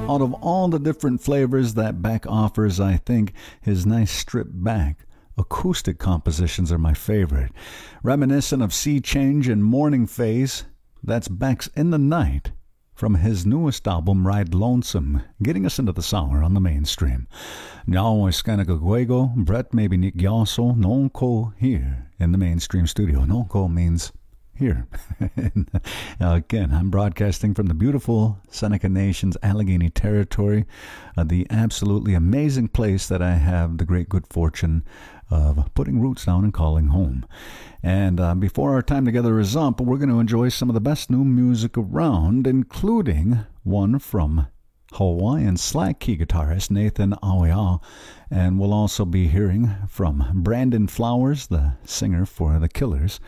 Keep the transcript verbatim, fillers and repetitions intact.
Out of all the different flavors that Beck offers, I think his nice stripped back acoustic compositions are my favorite. Reminiscent of Sea Change and Morning Phase, that's Beck's In the Night from his newest album, Ride Lonesome, getting us into the summer on the mainstream. Now Skanakaguego, Brett maybe Nick Yasso, Nonko here in the mainstream studio. Nonko means here. And, uh, again, I'm broadcasting from the beautiful Seneca Nation's Allegheny territory, uh, the absolutely amazing place that I have the great good fortune of putting roots down and calling home. And uh, before our time together is up, we're going to enjoy some of the best new music around, including one from Hawaiian slack key guitarist Nathan Awea, and we'll also be hearing from Brandon Flowers, the singer for The Killers,